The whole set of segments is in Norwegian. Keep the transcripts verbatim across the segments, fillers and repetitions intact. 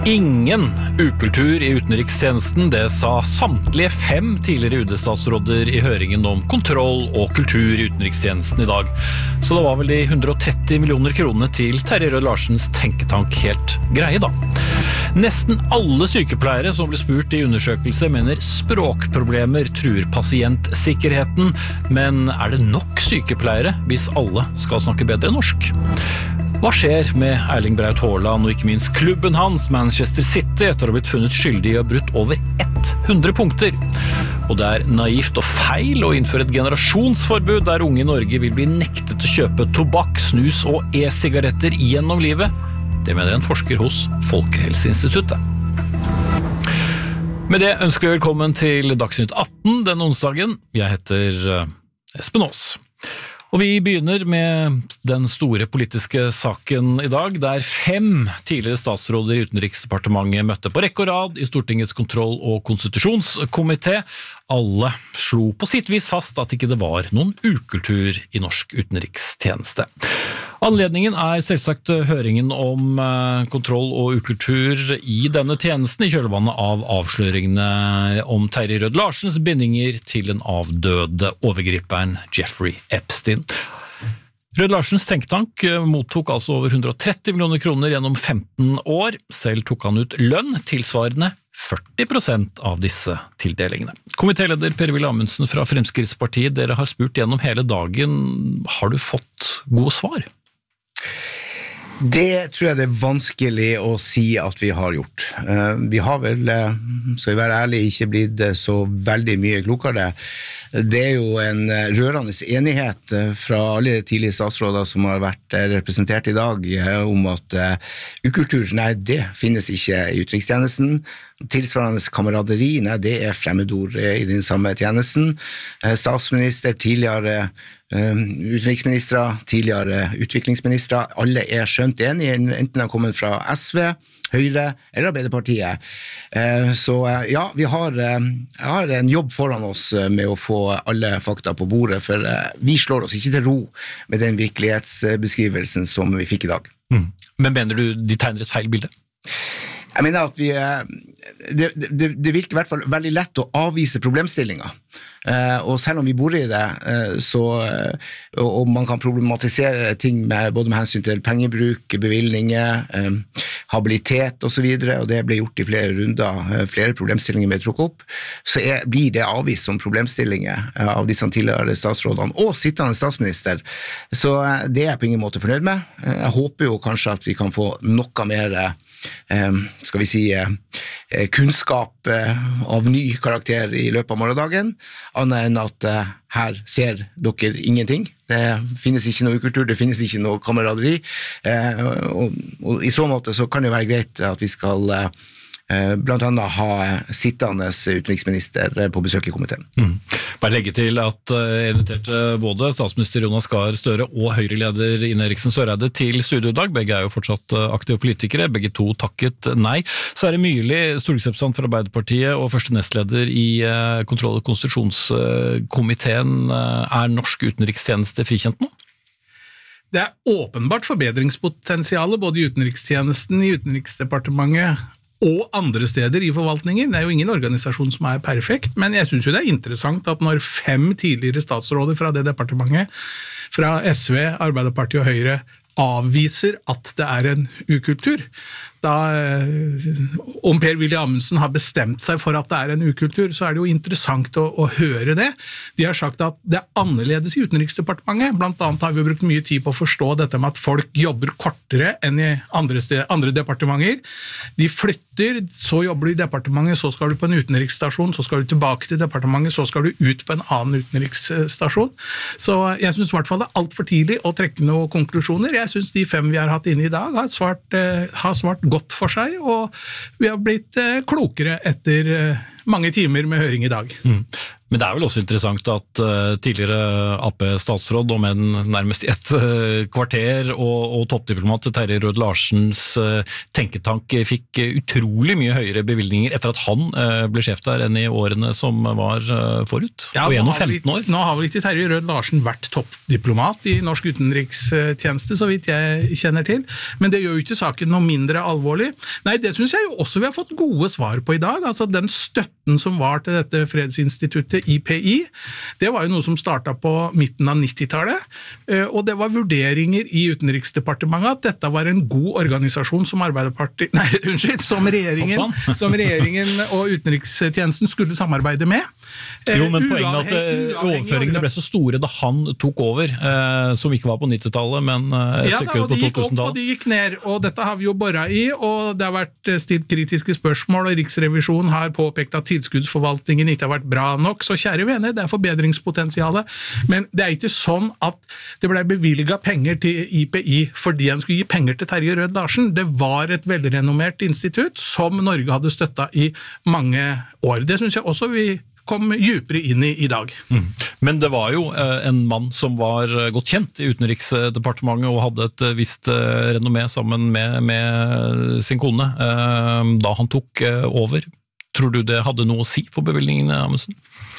Ingen ukultur i utenrikstjenesten, det sa samtlige fem tidligere U D-statsråder i høringen om kontroll og kultur i utenrikstjenesten i dag. Så det var vel de hundre og tretti millioner kronene til Terje Rød-Larsens tenketank helt greie da. Nesten alle sykepleiere som ble spurt i undersøkelse mener språkproblemer truer pasientsikkerheten, men er det nok sykepleiere hvis alle skal snakke bedre norsk? Hva skjer med Erling Braut Haaland og ikke minst klubben hans, Manchester City, etter å ha blitt funnet skyldig i å ha brutt over hundre punkter? Og det er naivt og feil å innføre et generasjonsforbud der unge i Norge vil bli nektet å kjøpe tobakk, snus og e-sigaretter gjennom livet. Det mener en forsker hos Folkehelseinstituttet. Med det ønsker vi velkommen til Dagsnytt atten denne onsdagen. Jeg heter Espen Aas. Og vi begynner med den store politiske saken i dag, der fem tidligere statsråder i Utenriksdepartementet møtte på rekke og rad i Stortingets kontroll- og konstitusjonskomité. Alle slo på sitt vis fast at ikke det var noen ukultur i norsk utenrikstjeneste. Anledningen er selvsagt høringen om kontroll og ukultur i denne tjenesten i kjølvannet av avsløringene om Terje Rød-Larsens bindinger til den avdøde overgriperen Jeffrey Epstein. Rød-Larsens tenketank mottok altså over hundre og tretti millioner kroner gjennom femten år. Selv tok han ut lønn tilsvarende førti prosent av disse tildelingene. Komitéleder Per-Willy Amundsen fra Fremskrittspartiet, dere har spurt gjennom hele dagen. Har du fått gode svar? Det tror jeg det er vanskelig å si at vi har gjort. Vi har vel, skal vi være ærlige, ikke blitt så veldig mye klokere. Det er jo en rørende enighet fra alle tidligere statsråder som har vært representert i dag om at ukultur, nei, det finnes ikke i utenrikstjenesten. Tilsvarende kameraderi, nei, det er fremmedord i den samme tjenesten. Statsminister, tidligere utenriksministre, tidligere utviklingsministre, alle er skjønt enige, enten de kommer fra S V, Høyre eller Arbeiderpartiet. Så ja, vi har, har en jobb foran oss med å få alle fakta på bordet, for vi slår oss ikke til ro med den virkelighetsbeskrivelsen som vi fikk i dag. Mm. Men mener du de tegner et feil bilde? Jeg mener at vi, det, det, det virker i hvert fall veldig lett å avvise problemstillinger. Og selv om vi bor i det, så, og man kan problematisere ting med, både med hensyn til pengebruk, bevilgninger, habilitet og så videre, og det ble gjort i flere runder, flere problemstillinger med trukk opp, så er, blir det avvist som problemstillinger av disse tidligere statsrådene og sittende statsminister. Så det er jeg på ingen måte fornøyd med. Jeg håper jo kanskje at vi kan få noe mer skal vi si kunnskap av ny karakter i løpet av morgendagen, annet enn at her ser dere ingenting. Det finnes ikke noe ukultur, det finnes ikke noe kameraderi, og, og i så måte så kan det være greit at vi skal blant annet ha sittende utenriksminister på besøk i komiteen. Mm. Bare legge til at jeg inviterte både statsminister Jonas Gahr Støre og Høyre-leder Ine Eriksen Søreide til studio i dag. Begge er jo fortsatt aktive politikere, begge to takket nei. Sverre Myrli, stortingsrepresentant for Arbeiderpartiet og første nestleder i kontroll- og konstitusjonskomiteen, er norsk utenrikstjeneste frikjent nå? Det er åpenbart forbedringspotensiale både i utenrikstjenesten, i Utenriksdepartementet og andre steder i forvaltningen. Det er jo ingen organisasjon som er perfekt, men jeg synes jo det er interessant at når fem tidligere statsråder fra det departementet, fra S V, Arbeiderpartiet og Høyre, avviser at det er en ukultur, da, om Per-Willy Amundsen har bestemt seg for at det er en ukultur, så er det jo interessant å, å høre det. De har sagt at det er annerledes i Utenriksdepartementet. Blant annet har vi brukt mye tid på å forstå dette med at folk jobber kortere enn i andre, sted, andre departementer. De flytter, så jobber du i departementet, så skal du på en utenriksstasjon, så skal du tilbake til departementet, så skal du ut på en annen utenriksstasjon. Så jeg synes i hvert fall det er alt for tidlig å trekke noen konklusjoner. Jeg synes de fem vi har hatt inne i dag har svart, eh, har svart godt for seg, og vi har blitt eh, klokere etter eh, mange timer med høring i dag. Mm. Men det er vel også interessant at uh, tidligere A P-statsråd, om en nærmest i et uh, kvarter, og, og toppdiplomat Terje Rød-Larsens uh, tenketank fikk utrolig mye høyere bevilgninger etter at han uh, ble sjef der enn i årene som var uh, forut. Ja, og gjennom femten år. Nå har vel ikke Terje Rød-Larsen vært toppdiplomat i norsk utenrikstjeneste, så vidt jeg kjenner til. Men det gjør jo ikke saken noe mindre alvorlig. Nei, det synes jeg jo også vi har fått gode svar på i dag. Altså den støtten som var til dette fredsinstituttet I P I, det var jo noe som startet på midten av nittitallet, og det var vurderinger i Utenriksdepartementet at dette var en god organisasjon som Arbeiderpartiet, nei, unnskyld, som regjeringen, som regjeringen og utenrikstjenesten skulle samarbeide med. Jo, men poenget er at overføringene ble så store da han tok over, eh, som ikke var på nittitallet, men et ja, stykke ut på to tusen-tallet. Ja, og de gikk opp og de gikk ned, og dette har vi jo borret i, og det har vært stilt kritiske spørsmål, og Riksrevisjonen har påpekt at tilskuddsforvaltningen ikke har vært bra nok, så kjære venner, det er forbedringspotensialet, men det er ikke sånn at det ble bevilget penger til I P I fordi han skulle gi penger til Terje Rød-Larsen. Det var et velrenommert institutt som Norge hadde støttet i mange år. Det synes jeg også vi kom dypere inn i i dag. Mm. Men det var jo eh, en mann som var godt kjent i Utenriksdepartementet og hadde et visst eh, renommé sammen med, med sin kone eh, da han tok eh, over. Tror du det hadde noe å si for bevilgningene, Amundsen?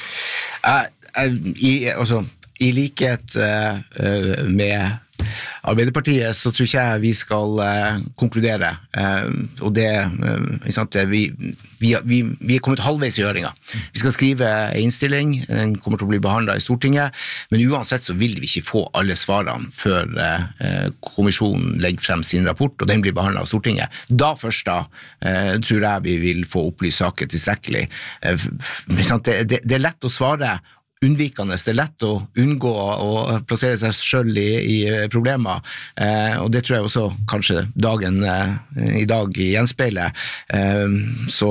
Uh, uh, i, altså, I likhet uh, uh, med Arbeiderpartiet så tror ikke jeg vi skal uh, konkludere, uh, og det, uh, sant, vi, vi, vi, vi er kommet halvveis i høringen. Vi skal skrive en innstilling, den kommer til å bli behandlet i Stortinget, men uansett så vil vi ikke få alle svarene før uh, kommisjonen legger frem sin rapport, og den blir behandlet av Stortinget. Da først da uh, tror jeg vi vil få opplyst saken tilstrekkelig. Uh, sant, det, det, det er lett å svare unnvikende, det er lett å unngå å plassere seg selv i, i problemer, eh, og det tror jeg også kanskje dagen eh, i dag gjenspeiler. Eh, så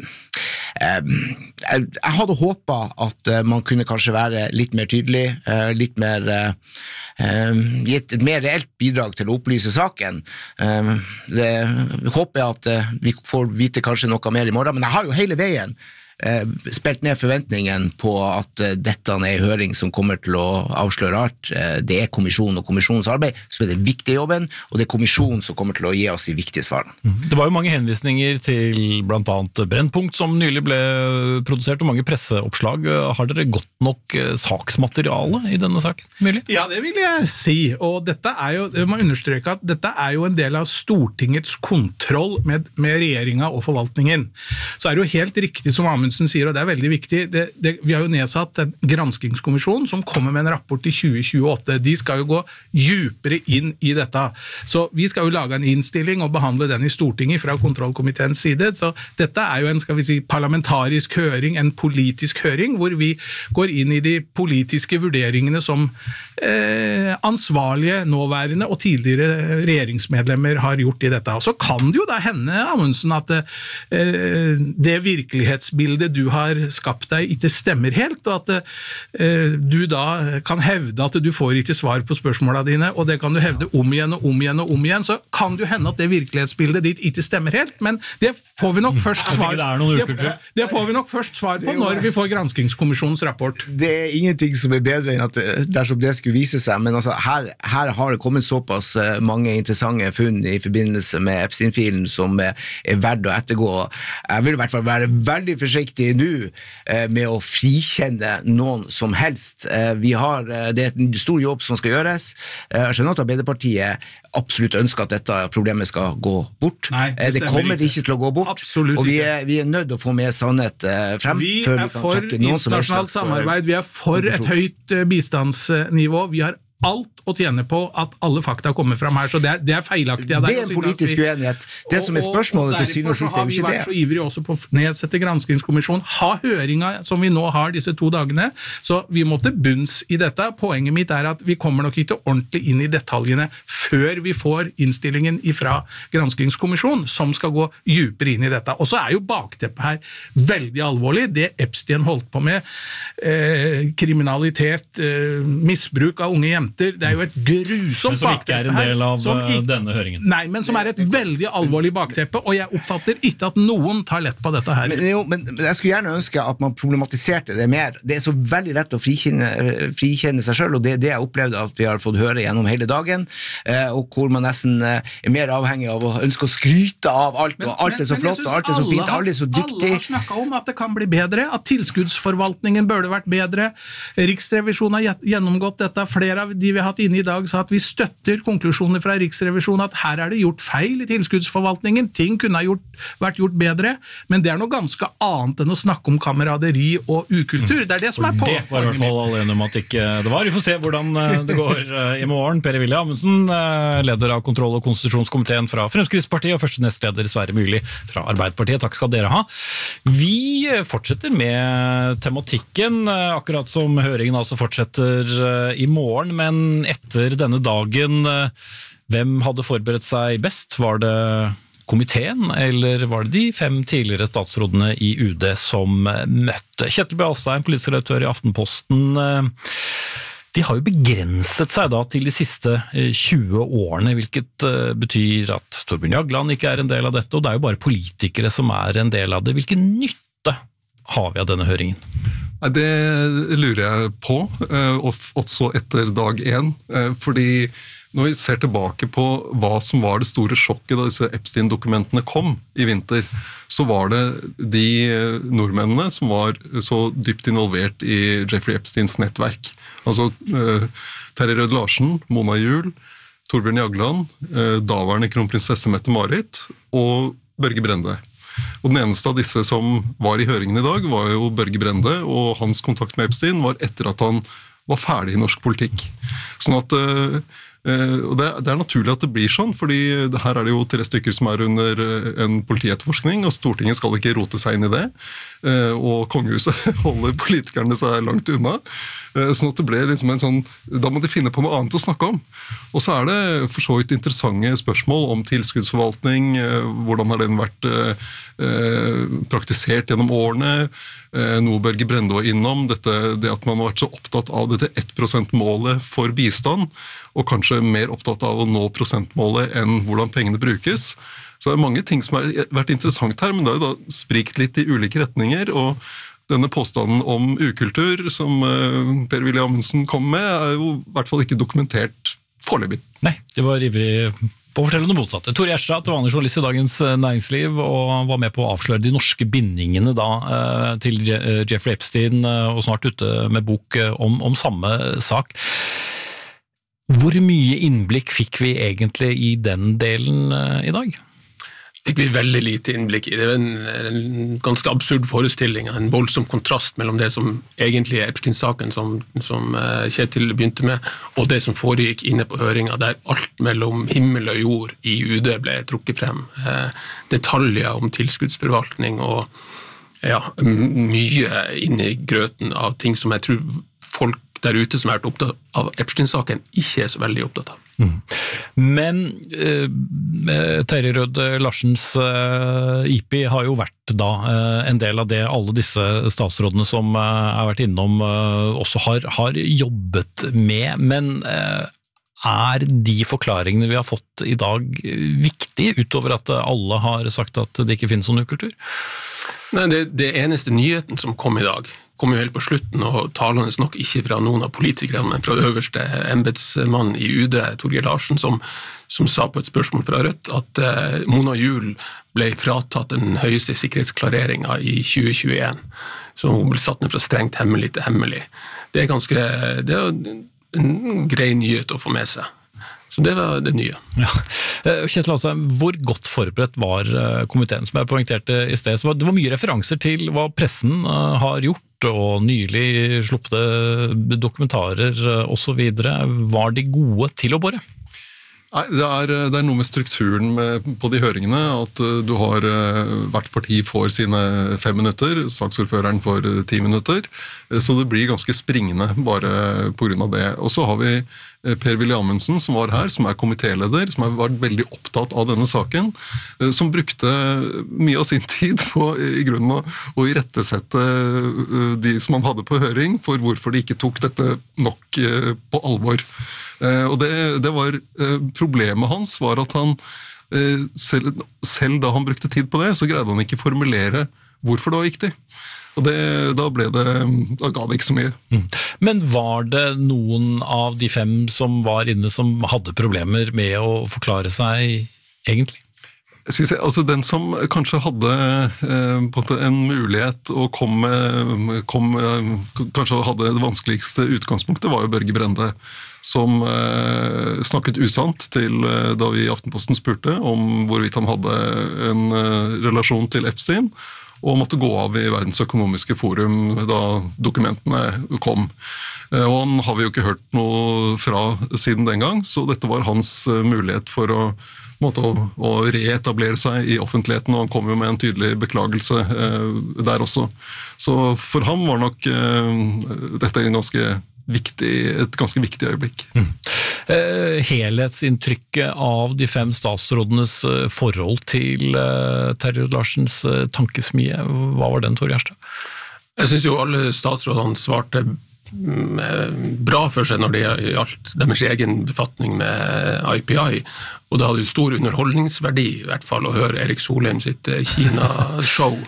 eh, jeg, jeg hadde håpet at eh, man kunne kanskje være litt mer tydelig, eh, litt mer eh, gitt et mer reelt bidrag til å opplyse saken. Eh, det håper jeg at eh, vi får vite kanskje noe mer i morgen, men jeg har jo hele veien spilt ned forventningen på at dette er en høring som kommer til å avsløre alt. Det er kommisjonen og kommisjonens arbeid som er det viktige jobben, og det er kommisjonen som kommer til å gi oss de viktige svarene. Det var jo mange henvisninger til blant annet Brennpunkt som nylig ble produsert, og mange presseoppslag. Har dere godt nok saksmateriale i denne saken, Myrli? Ja, det vil jeg si, og dette er jo, jeg må understreke at dette er jo en del av Stortingets kontroll med, med regjeringen og forvaltningen. Så er det jo helt riktig som Amundsen sier, og det er veldig viktig, det, det, vi har jo nedsatt en granskingskommisjon som kommer med en rapport i tjue tjueåtte. De skal jo gå djupere inn i dette. Så vi skal jo lage en innstilling og behandle den i Stortinget fra kontrollkomiteens side. Så dette er jo en, skal vi si, parlamentarisk høring, en politisk høring, hvor vi går inn i de politiske vurderingene som eh, ansvarlige, nåværende og tidligere regjeringsmedlemmer har gjort i dette. Så kan det jo da hende, Amundsen, at eh, det virkelighetsbildet du har skapt deg ikke stemmer helt, og at eh, du da kan hevde at du får ikke svar på spørsmålene dine, og det kan du hevde om igjen og om igjen og om igjen, så kan det jo hende at det virkelighetsbildet ditt ikke stemmer helt, men det får vi nok først svar, det, det får vi nok først svar på når vi får granskingskommisjonens rapport. Det er ingenting som er bedre enn at dersom det skulle vise seg, men altså her, her har det kommet såpass mange interessante funn i forbindelse med Epstein-filen som er, er verdt å ettergå. Jeg vil i hvert fall være veldig forsiktig nå med å frikjenne noen som helst. Vi har, det er en stor jobb som skal gjøres. Jeg skjønner at Arbeiderpartiet absolutt ønsker at dette problemet skal gå bort. Nei, det, det kommer ikke til å gå bort, absolutt og vi er, vi er nødt til å få med sannhet frem. Vi er vi for internasjonalt samarbeid, vi er for et høyt bistandsnivå, vi har alt å tjene på at alle fakta kommer frem her, så det er, det er feilaktig. Det er en politisk uenighet. Det som er spørsmålet til syvende og sist er jo ikke det. Og derfor har vi vært så ivrig også på å nedsette granskingskommisjon, ha høringer som vi nå har disse to dagene, så vi måtte bunns i dette. Poenget mitt er at vi kommer nok ikke ordentlig inn i detaljene før vi får innstillingen fra granskingskommisjon, som skal gå dypere inn i dette. Og så er jo bakteppet her veldig alvorlig, det Epstein holdt på med, eh, kriminalitet, eh, misbruk av unge jenter, glemter, det er jo et grusomt Men som ikke er en del av som ikke, denne høringen. Nei, men som er et veldig alvorlig bakteppe, og jeg oppfatter ikke at noen tar lett på dette her. Men, jo, men jeg skulle gjerne ønske at man problematiserte det mer. Det er så veldig lett å frikjenne, frikjenne seg selv, og det er det jeg opplevde at vi har fått høre gjennom hele dagen, og hvor man nesten er mer avhengig av å ønske å skryte av alt, og alt er så flott, og alt er så fint, alle er så dyktig. Alle har snakket om at det kan bli bedre, at tilskuddsforvaltningen burde vært bedre. Riksrevisjonen har gjennomgått dette. Flere av de vi har hatt inne i dag sa at vi støtter konklusjoner fra Riksrevisjonen at her er det gjort feil i tilskuddsforvaltningen, ting kunne ha gjort, vært gjort bedre, men det er noe ganske annet enn å snakke om kameraderi og ukultur. Det er det som er på. Det var i hvert fall alle enige om at ikke det var. Vi får se hvordan det går i morgen. Per-Willy Amundsen, leder av kontroll- og konstitusjonskomiteen fra Fremskrittspartiet, og første nestleder Sverre Myrli fra Arbeiderpartiet. Takk skal dere ha. Vi fortsetter med tematikken, akkurat som høringen altså fortsetter i morgen, men etter denne dagen, hvem hadde forberedt seg best? Var det komiteen, eller var det de fem tidligere statsrådene i U D som møtte? Kjetil B. Alstadheim, politisk redaktør i Aftenposten, de har jo begrenset seg da til de siste tjue årene, hvilket betyr at Thorbjørn Jagland ikke er en del av dette, og det er jo bare politikere som er en del av det. Hvilken nytte har vi av denne høringen? Det lurer jeg på, også etter dag én, fordi når vi ser tilbake på hva som var det store sjokket da disse Epstein-dokumentene kom i vinter, så var det de nordmennene som var så dypt involvert i Jeffrey Epsteins nettverk. Altså Terje Rød-Larsen, Mona Juul, Thorbjørn Jagland, daværende kronprinsesse Mette-Marit og Børge Brende. Og den eneste av disse som var i høringen i dag var jo Børge Brende, og hans kontakt med Epstein var etter at han var ferdig i norsk politikk. Sånn at og det er naturlig at det blir sånn, fordi her er det jo tre stykker som er under en politietterforskning, og Stortinget skal ikke rote seg inn i det, og kongehuset holder politikerne seg langt unna, sånn at det ble liksom en sånn, da må de finne på noe annet å snakke om. Og så er det for så vidt interessante spørsmål om tilskuddsforvaltning, hvordan har den vært praktisert gjennom årene, noe Børge Brende var innom, dette, det at man har vært så opptatt av dette ett prosent-målet for bistand, og kanskje mer opptatt av å nå prosentmålet enn hvordan pengene brukes. Så det er mange ting som har vært interessant her, men det har jo da sprikt litt i ulike retninger, og denne påstanden om ukultur som Per-Willy Amundsen kom med, er jo i hvert fall ikke dokumentert foreløpig. Nei, det var ivrig på å fortelle noe motsatte. Tor Gjerstad, du var journalist i Dagens Næringsliv og var med på å avsløre de norske bindingene da, til Jeffrey Epstein, og snart ute med bok om, om samme sak. Hvor mye innblikk fikk vi egentlig i den delen i dag? Fikk vi veldig lite innblikk i. Det er en, en ganske absurd forestilling, en voldsom kontrast mellom det som egentlig er Epstein-saken som, som Kjetil begynte med, og det som foregikk inne på høringen, der alt mellom himmel og jord i U D ble trukket frem. Eh, detaljer om tilskuddsforvaltning og ja, mye inne i grøten av ting som jeg tror folk der ute som er opptatt av Epstein-saken ikke er så veldig opptatt av. Mm. Men eh, Terje Rød-Larsens eh, I P I har jo vært da eh, en del av det alle disse statsrådene som eh, har vært innom eh, også har, har jobbet med, men eh, er de forklaringene vi har fått i dag viktige, utover at alle har sagt at det ikke finnes sånn ukultur? Nei, det, det eneste nyheten som kom i dag, kom jo helt på slutten, og talende nok ikke fra noen av politikerne, men fra øverste embetsmann i U D, Torgeir Larsen, som, som sa på et spørsmål fra Rødt at eh, Mona Juul ble fratatt den høyeste sikkerhetsklareringen i tjue tjueen, så hun ble satt ned fra strengt hemmelig til hemmelig. Det er ganske, det er en grei nyhet å få med seg. Så det var det nye. Ja. Kjetil Alstadheim, hvor godt forberedt var komiteen, som jeg poengterte i sted? Så det var mye referanser til hva pressen har gjort, og nylig sluppte dokumentarer og så videre. Var de gode til å bore? Nei, det er, det er noe med strukturen med, på de høringene, at uh, du har uh, hvert parti får sine fem minutter, saksordføreren får uh, ti minutter, uh, så det blir ganske springende bare på grunn av det. Og så har vi uh, Per-Willy Amundsen som var her, som er komitéleder, som har vært veldig opptatt av denne saken, uh, som brukte mye av sin tid på i grunnen å, å irettesette uh, de som han hadde på høring, for hvorfor de ikke tok dette nok uh, på alvor. Uh, og det, det var uh, problemet hans var at han uh, selv, selv da han brukte tid på det, så greide han ikke formulere hvorfor det var viktig. Og det, da ble det, da ga det ikke så mye. Mm. Men var det noen av de fem som var inne som hadde problemer med å forklare seg egentlig? Skal vi se, altså den som kanskje hadde eh, på en mulighet å komme, kom, kanskje hadde det vanskeligste utgangspunktet, var jo Børge Brende, som eh, snakket usant til eh, da vi i Aftenposten spurte om hvorvidt han hadde en eh, relasjon til Epstein, og måtte gå av i Verdens økonomiske forum da dokumentene kom. Eh, og han har vi jo ikke hørt noe fra siden den gang, så dette var hans eh, mulighet for å måte å, å reetablere seg i offentligheten, og han kom jo med en tydelig beklagelse eh, der også. Så for ham var nok eh, dette en ganske viktig, et ganske viktig øyeblikk. Mm. Eh, helhetsinntrykket av de fem statsrådenes forhold til eh, Terje Larsens eh, tankesmie, hva var den, Tor Gjerstad? Jeg synes jo alle statsrådene svarte bra for seg når det gjaldt deres egen befatning med I P I, og det hadde jo stor underholdningsverdi i hvert fall å høre Erik Solheim sitt Kina-show.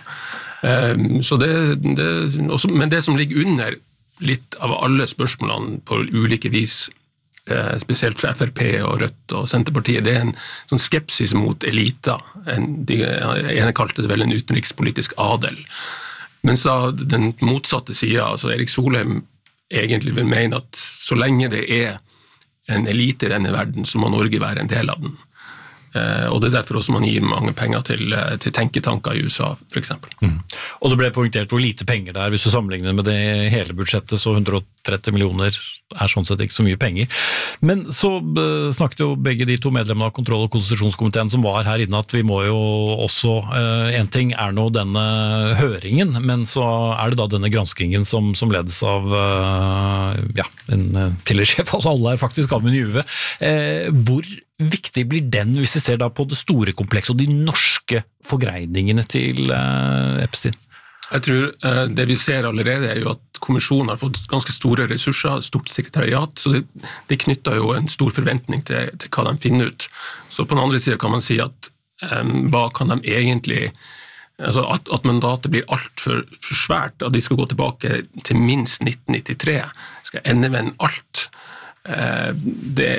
Så det, det, også, men det som ligger under litt av alle spørsmålene på ulike vis, spesielt fra F R P og Rødt og Senterpartiet, det er en sånn skepsis mot elita. En, de, en kalte det vel en utenrikspolitisk adel. Mens da den motsatte siden, altså Erik Solheim, egentlig vil mene at så lenge det er en elite i denne verden, så må Norge være en del av den. Eh, og det er derfor også man gir mange penger til, til tenketanker i U S A, for eksempel. Mm. Og det ble poengtert hvor lite penger det er, hvis du sammenligner med det hele budsjettet, så hundre og tretti millioner er sånn sett ikke så mye penger. Men så uh, snakket jo begge de to medlemmene av kontroll- og konstitusjonskomiteen som var her inne, at vi må jo også, uh, en ting er nå denne høringen, men så er det da denne granskingen som, som ledes av uh, ja, en uh, tidligere sjef, altså alle er faktisk Amund Juve. Uh, hvor viktig blir den hvis vi ser da på det store komplekset og de norske forgreiningene til uh, Epstein? Jeg tror uh, det vi ser allerede er jo at kommisjonen har fått ganske store ressurser, stort sekretariat, så det, det knytter jo en stor forventning til, til hva de finner ut. Så på den andre siden kan man si at um, hva kan de egentlig, altså at, at mandatet blir alt for, for svært, at de skal gå tilbake til minst nitten nittitre, skal endevende alt. Uh, det,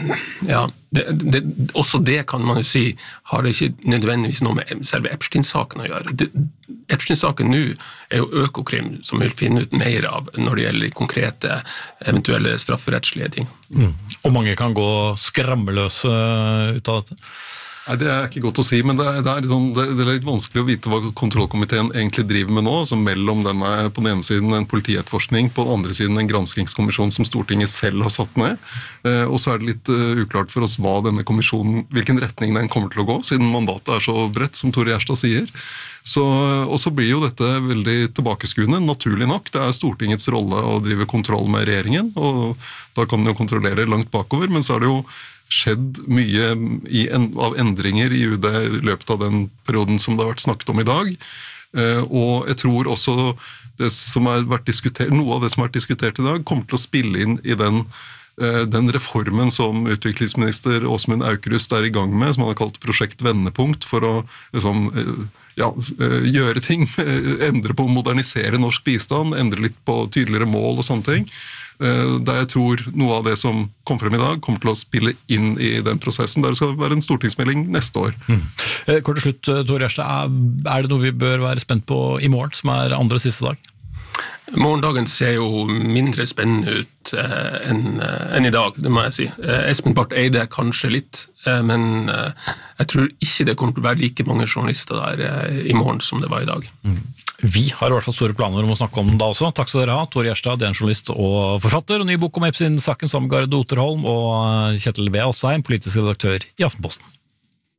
ja, det, det, også det kan man jo si har det ikke nødvendigvis noe med selve Epstein-saken å gjøre. Det, Epstein-saken nå er jo Økokrim som vil finne ut mer av når det gjelder konkrete eventuelle strafferettslige ting. Mm. Og mange kan gå skrammeløse ut av dette? Nei, det er ikke godt å si, men det er, det, er sånn, det er litt vanskelig å vite hva kontrollkomiteen egentlig driver med nå, altså mellom denne, på den ene siden en politietterforskning, på den andre siden en granskingskommisjon som Stortinget selv har satt ned, eh, og så er det litt uh, uklart for oss hva denne kommisjonen, hvilken retning den kommer til å gå, siden mandatet er så bredt, som Tor Gjerstad sier. Så, og så blir jo dette veldig tilbakeskuende, naturlig nok. Det er Stortingets rolle å drive kontroll med regjeringen, og da kan den jo kontrollere langt bakover, men så er det jo skjedd mye i en, av endringer i U D i løpet av den perioden som det har vært snakket om i dag. Eh, og jeg tror også det som har vært diskutert, noe av det som har vært diskutert i dag kommer til å spille inn i den, eh, den reformen som utviklingsminister Åsmund Aukrust er i gang med, som han har kalt Prosjekt Vendepunkt, for å liksom, eh, ja, gjøre ting, endre på, modernisere norsk bistand, endre litt på tydeligere mål og sånne ting. Der jeg tror noe av det som kom frem i dag kommer til å spille inn i den prosessen, der det skal være en stortingsmelding neste år. Mm. Kort til slutt, Tor Gjerstad, er det noe vi bør være spent på i morgen, som er andre og siste dag? Morgendagen ser jo mindre spennende ut eh, enn eh, en i dag, det må jeg si. Eh, Espen Barth Eide kanskje litt, eh, men eh, jeg tror ikke det kommer til å være like mange journalister der eh, i morgen som det var i dag. Mm. Vi har i hvert fall store planer om å snakke om den da også. Takk skal dere ha, Tore Gjerstad, journalist og forfatter, og ny bok om Epstein-saken sammen med Garde Oterholm og Kjetil B. Alsheim, politisk redaktør i Aftenposten.